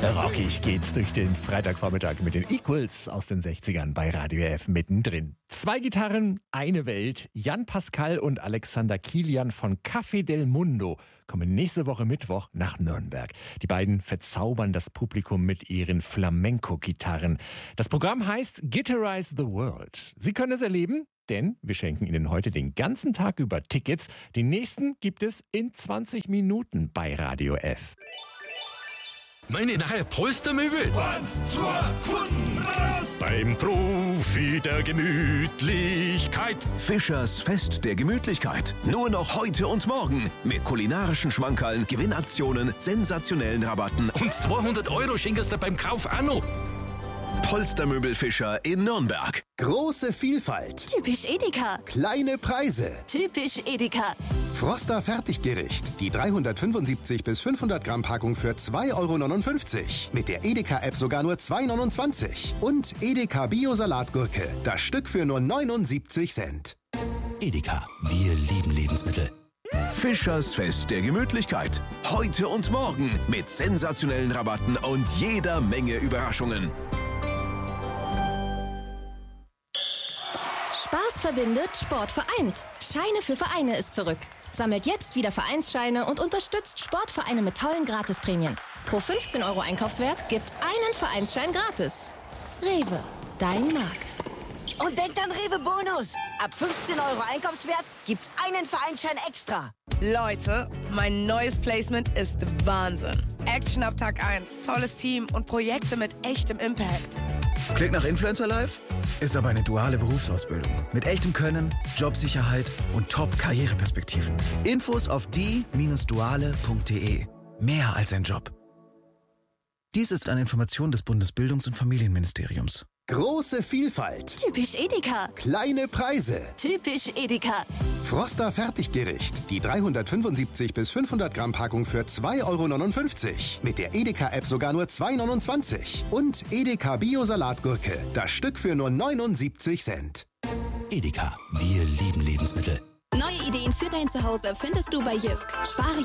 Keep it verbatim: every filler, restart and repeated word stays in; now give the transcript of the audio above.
Rockig geht's durch den Freitagvormittag mit den Equals aus den sechzigern bei Radio F mittendrin. Zwei Gitarren, eine Welt. Jan Pascal und Alexander Kilian von Café del Mundo kommen nächste Woche Mittwoch nach Nürnberg. Die beiden verzaubern das Publikum mit ihren Flamenco-Gitarren. Das Programm heißt Guitarize the World. Sie können es erleben, denn wir schenken Ihnen heute den ganzen Tag über Tickets. Den nächsten gibt es in zwanzig Minuten bei Radio F. Meine neue Polstermöbel. Was zur Fundaus? Beim Profi der Gemütlichkeit. Fischers Fest der Gemütlichkeit. Nur noch heute und morgen. Mit kulinarischen Schmankerln, Gewinnaktionen, sensationellen Rabatten. Und zweihundert Euro schenkst du beim Kauf auch noch. Polstermöbel Fischer in Nürnberg. Große Vielfalt. Typisch Edeka. Kleine Preise. Typisch Edeka. Froster Fertiggericht. Die dreihundertfünfundsiebzig bis fünfhundert Gramm Packung für zwei Euro neunundfünfzig. Mit der Edeka-App sogar nur zwei Euro neunundzwanzig. Und Edeka Bio-Salatgurke. Das Stück für nur neunundsiebzig Cent. Edeka. Wir lieben Lebensmittel. Fischers Fest der Gemütlichkeit. Heute und morgen mit sensationellen Rabatten und jeder Menge Überraschungen. Spaß verbindet, Sport vereint. Scheine für Vereine ist zurück. Sammelt jetzt wieder Vereinsscheine und unterstützt Sportvereine mit tollen Gratisprämien. Pro fünfzehn Euro Einkaufswert gibt's einen Vereinsschein gratis. Rewe, dein Markt. Und denkt an Rewe Bonus. Ab fünfzehn Euro Einkaufswert gibt's einen Vereinsschein extra. Leute, mein neues Placement ist Wahnsinn. Action ab Tag eins, tolles Team und Projekte mit echtem Impact. Klingt nach Influencer Life? Ist aber eine duale Berufsausbildung. Mit echtem Können, Jobsicherheit und Top-Karriereperspektiven. Infos auf die Bindestrich duale Punkt de. Mehr als ein Job. Dies ist eine Information des Bundesbildungs- und Familienministeriums. Große Vielfalt. Typisch Edeka. Kleine Preise. Typisch Edeka. Froster Fertiggericht. Die dreihundertfünfundsiebzig bis fünfhundert Gramm Packung für zwei Euro neunundfünfzig. Mit der Edeka-App sogar nur zwei Euro neunundzwanzig. Und Edeka Bio-Salatgurke. Das Stück für nur neunundsiebzig Cent. Edeka. Wir lieben Lebensmittel. Neue Ideen für dein Zuhause findest du bei Jysk. Spare